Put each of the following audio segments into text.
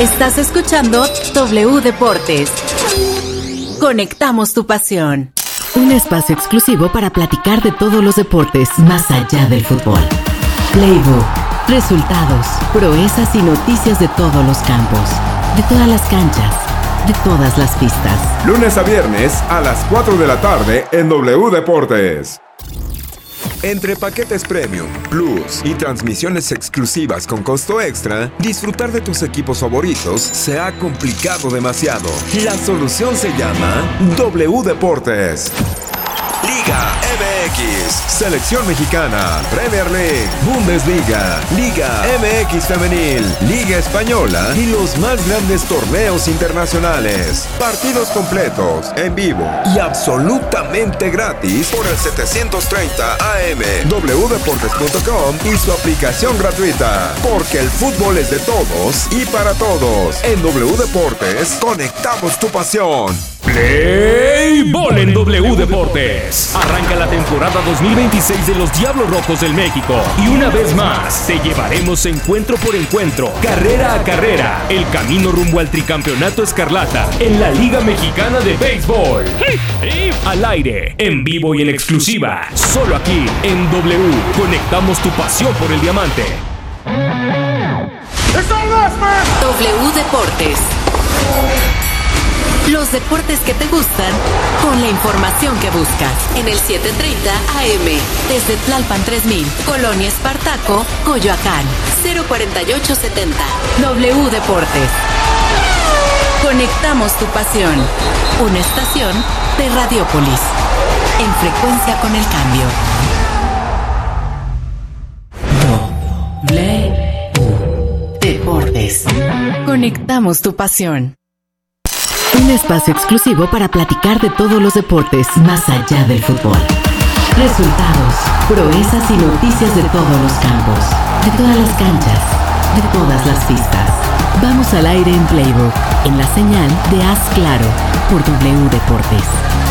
Estás escuchando W Deportes. Conectamos tu pasión. Un espacio exclusivo para platicar de todos los deportes más allá del fútbol. Playbook, resultados, proezas y noticias de todos los campos, de todas las canchas, de todas las pistas. Lunes a viernes a las 4 de la tarde en W Deportes. Entre paquetes Premium, Plus y transmisiones exclusivas con costo extra, disfrutar de tus equipos favoritos se ha complicado demasiado. La solución se llama W Deportes. Liga MX, Selección Mexicana, Premier League, Bundesliga, Liga MX Femenil, Liga Española y los más grandes torneos internacionales. Partidos completos, en vivo y absolutamente gratis por el 730 AM, wdeportes.com y su aplicación gratuita. Porque el fútbol es de todos y para todos. En W Deportes, conectamos tu pasión. Play Ball en W Deportes. Arranca la temporada 2026 de los Diablos Rojos del México. Y una vez más, te llevaremos encuentro por encuentro, carrera a carrera, el camino rumbo al tricampeonato escarlata en la Liga Mexicana de Béisbol. Al aire, en vivo y en exclusiva, solo aquí en W. Conectamos tu pasión por el diamante. W Deportes. Los deportes que te gustan, con la información que buscas. En el 730 AM, desde Tlalpan 3000, Colonia Espartaco, Coyoacán, 04870. W Deportes. Conectamos tu pasión. Una estación de Radiópolis. En frecuencia con el cambio. W Deportes. Conectamos tu pasión. Un espacio exclusivo para platicar de todos los deportes más allá del fútbol. Resultados, proezas y noticias de todos los campos, de todas las canchas, de todas las pistas. Vamos al aire en Playbook, en la señal de Haz Claro, por W Deportes.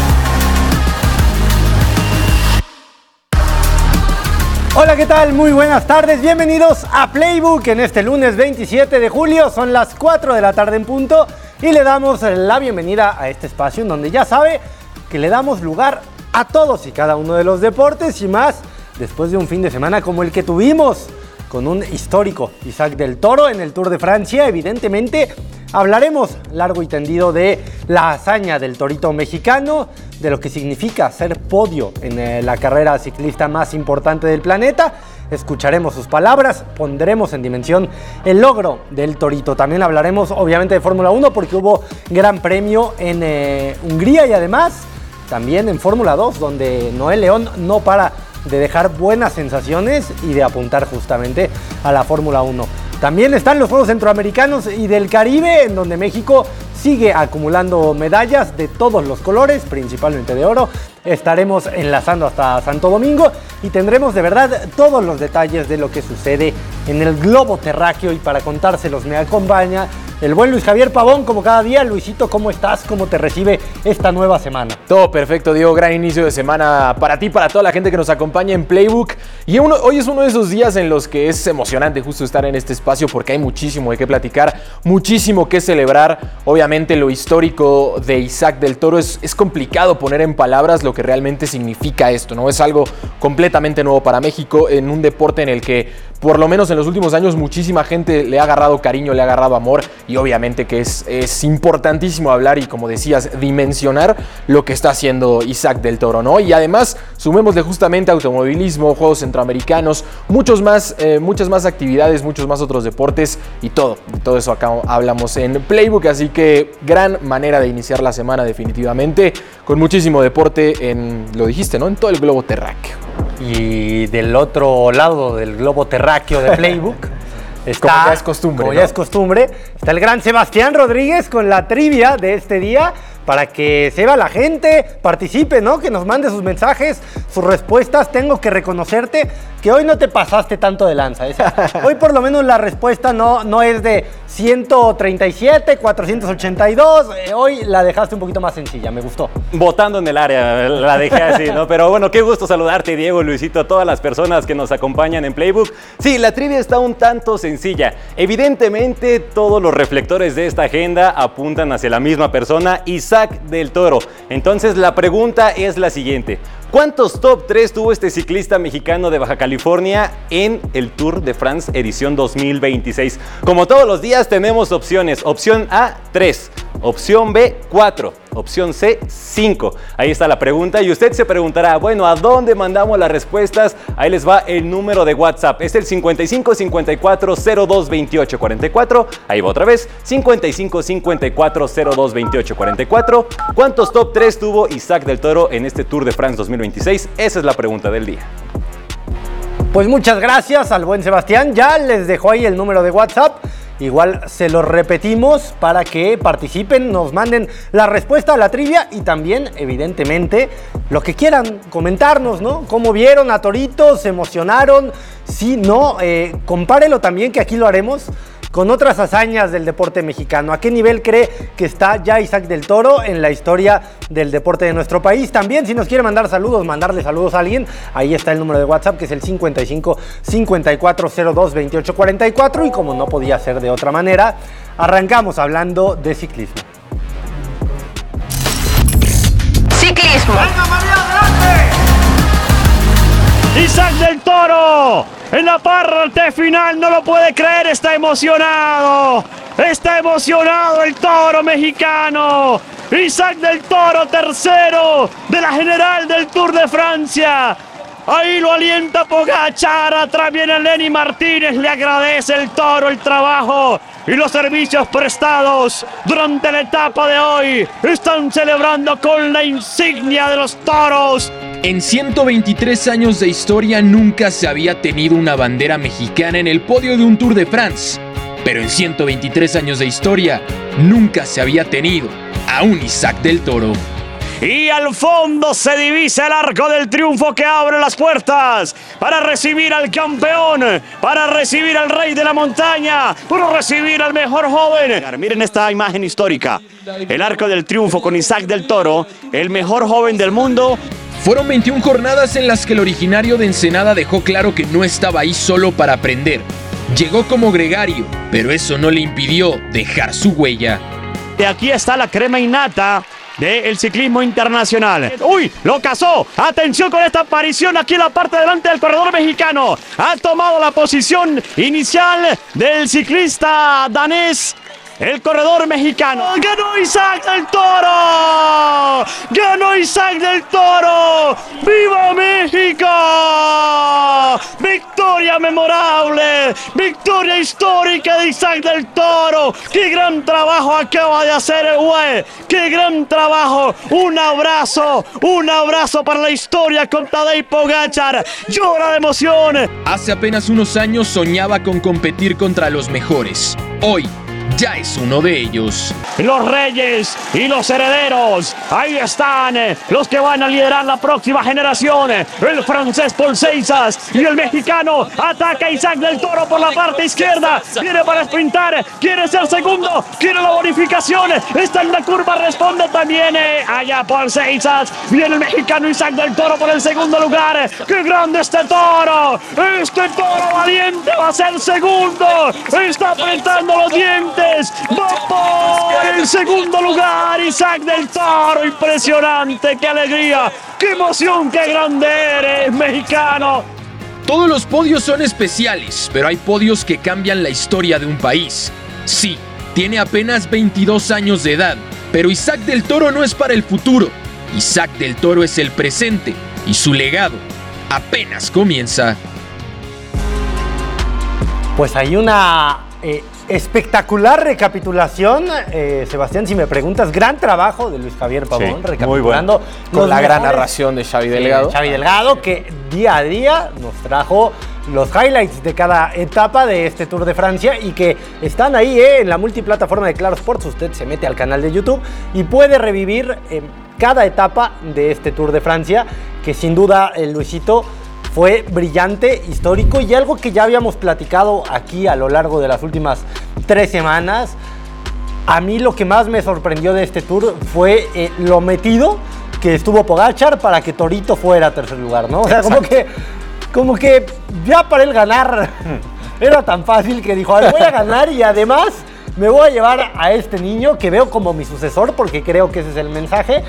Hola, ¿qué tal? Muy buenas tardes. Bienvenidos a Playbook en este lunes 27 de julio. Son las 4 de la tarde en punto. Y le damos la bienvenida a este espacio en donde ya sabe que le damos lugar a todos y cada uno de los deportes y más después de un fin de semana como el que tuvimos con un histórico Isaac Del Toro en el Tour de Francia. Evidentemente hablaremos largo y tendido de la hazaña del torito mexicano, de lo que significa ser podio en la carrera ciclista más importante del planeta. Escucharemos sus palabras, pondremos en dimensión el logro del torito. También hablaremos obviamente de Fórmula 1 porque hubo gran premio en Hungría y además también en Fórmula 2 donde Noel León no para de dejar buenas sensaciones y de apuntar justamente a la Fórmula 1. También están los Juegos Centroamericanos y del Caribe en donde México sigue acumulando medallas de todos los colores, principalmente de oro. Estaremos enlazando hasta Santo Domingo y tendremos de verdad todos los detalles de lo que sucede en el globo terráqueo y para contárselos me acompaña el buen Luis Javier Pavón, como cada día. Luisito, ¿cómo estás? ¿Cómo te recibe esta nueva semana? Todo perfecto, Diego. Gran inicio de semana para ti, para toda la gente que nos acompaña en Playbook. Y hoy es uno de esos días en los que es emocionante justo estar en este espacio porque hay muchísimo de qué platicar, muchísimo que celebrar. Obviamente lo histórico de Isaac Del Toro es complicado poner en palabras lo que realmente significa esto, ¿no? Es algo completamente nuevo para México en un deporte en el que por lo menos en los últimos años muchísima gente le ha agarrado cariño, le ha agarrado amor y obviamente que es importantísimo hablar y como decías, dimensionar lo que está haciendo Isaac Del Toro, ¿no? Y además sumémosle justamente automovilismo, Juegos Centroamericanos, muchas más actividades, muchos más otros deportes y todo eso acá hablamos en Playbook, así que gran manera de iniciar la semana definitivamente, con muchísimo deporte lo dijiste, ¿no? En todo el globo terráqueo. Y del otro lado del globo terráqueo de Playbook está, como ya es costumbre, está el gran Sebastián Rodríguez con la trivia de este día para que se vea la gente, participe, ¿no? Que nos mande sus mensajes, sus respuestas. Tengo que reconocerte que hoy no te pasaste tanto de lanza. Hoy por lo menos la respuesta no es de 137, 482. Hoy la dejaste un poquito más sencilla, me gustó. Votando en el área, la dejé así, ¿no? Pero bueno, qué gusto saludarte, Diego, Luisito, a todas las personas que nos acompañan en Playbook. Sí, la trivia está un tanto sencilla. Evidentemente, todos los reflectores de esta agenda apuntan hacia la misma persona, Isaac del Toro. Entonces, la pregunta es la siguiente. ¿Cuántos top 3 tuvo este ciclista mexicano de Baja California en el Tour de France edición 2026? Como todos los días tenemos opciones. Opción A, 3. Opción B, 4. Opción C, 5. Ahí está la pregunta y usted se preguntará, bueno, ¿a dónde mandamos las respuestas? Ahí les va el número de WhatsApp. Es el 55 54 02 28 44. Ahí va otra vez, 55 54 02 28 44. ¿Cuántos top 3 tuvo Isaac del Toro en este Tour de France 2026? Esa es la pregunta del día. Pues muchas gracias al buen Sebastián. Ya les dejó ahí el número de WhatsApp. Igual se lo repetimos para que participen, nos manden la respuesta a la trivia y también, evidentemente, lo que quieran comentarnos, ¿no? ¿Cómo vieron a Torito? ¿Se emocionaron? Si no, compárelo también, que aquí lo haremos con otras hazañas del deporte mexicano. ¿A qué nivel cree que está ya Isaac del Toro en la historia del deporte de nuestro país? También, si nos quiere mandar saludos, mandarle saludos a alguien, ahí está el número de WhatsApp, que es el 55 54 02 28 44. Y como no podía ser de otra manera, arrancamos hablando de ciclismo. Ciclismo. ¡Venga, María, adelante! Isaac del Toro en la parte final, no lo puede creer, está emocionado el Toro mexicano. Isaac del Toro, tercero de la general del Tour de Francia. Ahí lo alienta Pogačar, atrás viene Lenny Martínez, le agradece el Toro el trabajo y los servicios prestados durante la etapa de hoy. Están celebrando con la insignia de los toros. En 123 años de historia nunca se había tenido una bandera mexicana en el podio de un Tour de France. Pero en 123 años de historia nunca se había tenido a un Isaac del Toro. Y al fondo se divisa el Arco del Triunfo que abre las puertas para recibir al campeón, para recibir al rey de la montaña, para recibir al mejor joven. Miren esta imagen histórica. El Arco del Triunfo con Isaac del Toro, el mejor joven del mundo. Fueron 21 jornadas en las que el originario de Ensenada dejó claro que no estaba ahí solo para aprender. Llegó como gregario, pero eso no le impidió dejar su huella. Y aquí está la crema innata del ciclismo internacional. ¡Uy! ¡Lo cazó! ¡Atención con esta aparición aquí en la parte delante del corredor mexicano! Ha tomado la posición inicial del ciclista danés. El corredor mexicano. ¡Ganó Isaac del Toro! ¡Ganó Isaac del Toro! ¡Viva México! ¡Victoria memorable! ¡Victoria histórica de Isaac del Toro! ¡Qué gran trabajo acaba de hacer el güey! ¡Qué gran trabajo! ¡Un abrazo para la historia con Tadej Pogačar! ¡Llora de emoción! Hace apenas unos años soñaba con competir contra los mejores. Hoy ya es uno de ellos. Los reyes y los herederos, ahí están los que van a liderar la próxima generación. El francés Paul Seixas y el mexicano ataca a Isaac del Toro por la parte izquierda. Viene para sprintar, quiere ser segundo, quiere la bonificación. Está en la curva, responde también allá Paul Seixas. Viene el mexicano Isaac del Toro por el segundo lugar. ¡Qué grande este toro! Este toro valiente va a ser segundo. Está apretando los dientes. Va por el segundo lugar Isaac del Toro. Impresionante, qué alegría, qué emoción, qué grande eres, mexicano. Todos los podios son especiales, pero hay podios que cambian la historia de un país. Sí, tiene apenas 22 años de edad, pero Isaac del Toro no es para el futuro. Isaac del Toro es el presente y su legado apenas comienza. Pues hay una espectacular recapitulación, Sebastián, si me preguntas, gran trabajo de Luis Javier Pavón, sí, recapitulando con la gran narración de Xavi Delgado. Xavi Delgado, que día a día nos trajo los highlights de cada etapa de este Tour de Francia y que están ahí en la multiplataforma de Claro Sports. Usted se mete al canal de YouTube y puede revivir cada etapa de este Tour de Francia, que sin duda, Luisito, fue brillante, histórico y algo que ya habíamos platicado aquí a lo largo de las últimas 3 semanas. A mí lo que más me sorprendió de este Tour fue lo metido que estuvo Pogačar para que Torito fuera a tercer lugar, ¿no? O sea, como que ya para él ganar era tan fácil que dijo, voy a ganar y además me voy a llevar a este niño que veo como mi sucesor, porque creo que ese es el mensaje,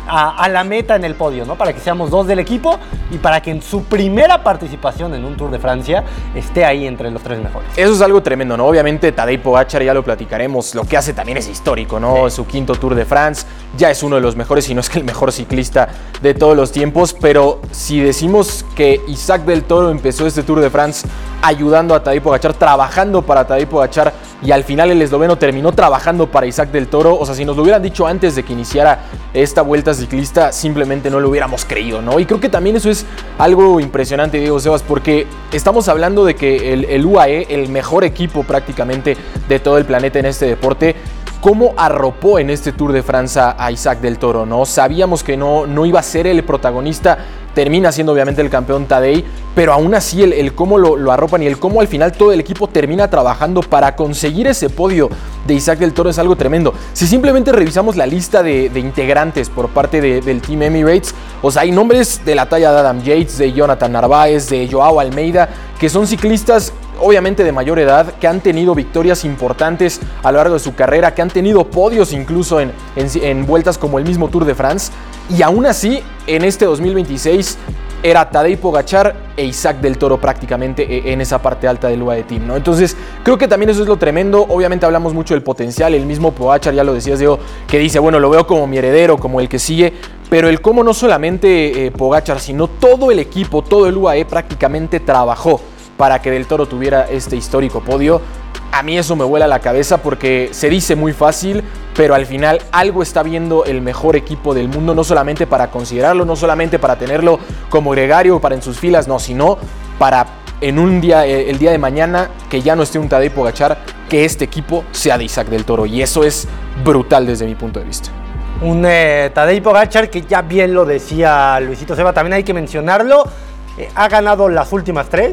a la meta en el podio, ¿no? Para que seamos 2 del equipo y para que en su primera participación en un Tour de Francia esté ahí entre los 3 mejores. Eso es algo tremendo, ¿no? Obviamente Tadej Pogačar, ya lo platicaremos, lo que hace también es histórico, ¿no? Sí. Su 5º Tour de France, ya es uno de los mejores, si no es que el mejor ciclista de todos los tiempos, pero si decimos que Isaac del Toro empezó este Tour de France ayudando a Tadej Pogačar, trabajando para Tadej Pogačar, y al final el esloveno terminó trabajando para Isaac del Toro, o sea, si nos lo hubieran dicho antes de que iniciara esta vuelta ciclista, simplemente no lo hubiéramos creído, ¿no? Y creo que también eso es algo impresionante, Diego Sebas, porque estamos hablando de que el UAE, el mejor equipo prácticamente de todo el planeta en este deporte, cómo arropó en este Tour de Francia a Isaac del Toro, ¿no? Sabíamos que no iba a ser el protagonista, termina siendo obviamente el campeón Tadej, pero aún así el cómo lo arropan y el cómo al final todo el equipo termina trabajando para conseguir ese podio de Isaac del Toro es algo tremendo. Si simplemente revisamos la lista de integrantes por parte del Team Emirates, o sea, hay nombres de la talla de Adam Yates, de Jonathan Narváez, de Joao Almeida, que son ciclistas obviamente de mayor edad, que han tenido victorias importantes a lo largo de su carrera, que han tenido podios incluso en vueltas como el mismo Tour de France, y aún así en este 2026 era Tadej Pogačar e Isaac del Toro prácticamente en esa parte alta del UAE Team, ¿no? Entonces creo que también eso es lo tremendo. Obviamente hablamos mucho del potencial, el mismo Pogačar, ya lo decías, Diego, que dice, bueno, lo veo como mi heredero, como el que sigue, pero el cómo no solamente Pogačar, sino todo el equipo, todo el UAE prácticamente trabajó para que Del Toro tuviera este histórico podio. A mí eso me vuela la cabeza porque se dice muy fácil, pero al final algo está viendo el mejor equipo del mundo, no solamente para considerarlo, no solamente para tenerlo como gregario para en sus filas, no, sino para en un día, el día de mañana, que ya no esté un Tadej Pogačar, que este equipo sea de Isaac del Toro, y eso es brutal desde mi punto de vista. Un Tadej Pogačar que ya bien lo decía Luisito Seba, también hay que mencionarlo. Ha ganado las últimas 3,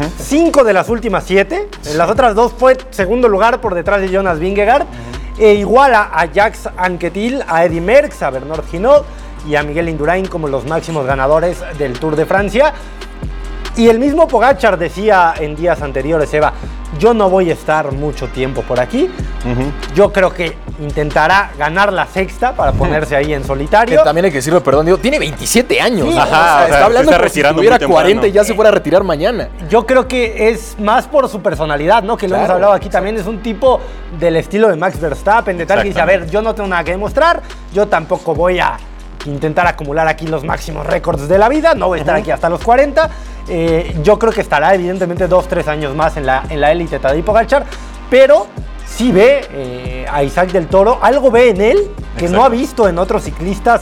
5 de las últimas 7. En las otras 2 fue segundo lugar por detrás de Jonas Vingegaard. E iguala a Jacques Anquetil, a Eddy Merckx, a Bernard Hinault y a Miguel Indurain como los máximos ganadores del Tour de Francia. Y el mismo Pogačar decía en días anteriores, Eva, yo no voy a estar mucho tiempo por aquí. Yo creo que intentará ganar la 6ª para ponerse ahí en solitario. Que también hay que decirlo, perdón, Diego, tiene 27 años. Sí, Ajá, está hablando como si tuviera 40 y ya se fuera a retirar mañana. Yo creo que es más por su personalidad, ¿no? Que lo hemos hablado aquí también. Es un tipo del estilo de Max Verstappen, de tal que dice, a ver, yo no tengo nada que demostrar, yo tampoco voy a intentar acumular aquí los máximos récords de la vida, no voy a estar aquí hasta los 40. Yo creo que estará evidentemente 2-3 años más en la élite Tadej Pogačar, pero sí ve a Isaac del Toro, algo ve en él que no ha visto en otros ciclistas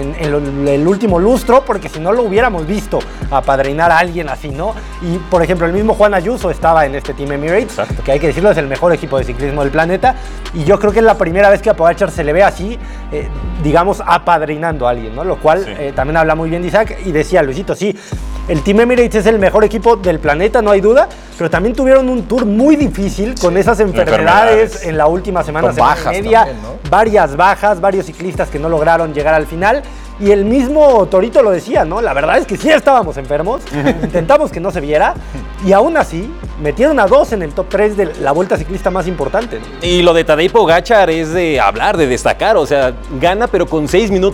en el último lustro, porque si no lo hubiéramos visto apadrinar a alguien así, ¿no? Y por ejemplo el mismo Juan Ayuso estaba en este Team Emirates, que hay que decirlo, es el mejor equipo de ciclismo del planeta, y yo creo que es la primera vez que a Pogačar se le ve así, digamos, apadrinando a alguien, ¿no? Lo cual también habla muy bien de Isaac, y decía Luisito, sí, el Team Emirates es el mejor equipo del planeta, no hay duda, pero también tuvieron un tour muy difícil con esas enfermedades en la última semana y media, también, ¿no? Varias bajas, varios ciclistas que no lograron llegar al final. Y el mismo Torito lo decía, ¿no? La verdad es que sí estábamos enfermos, intentamos que no se viera, y aún así metieron a 2 en el top 3 de la vuelta ciclista más importante, ¿no? Y lo de Tadej Pogačar es de hablar, de destacar, o sea, gana pero con 6 minutos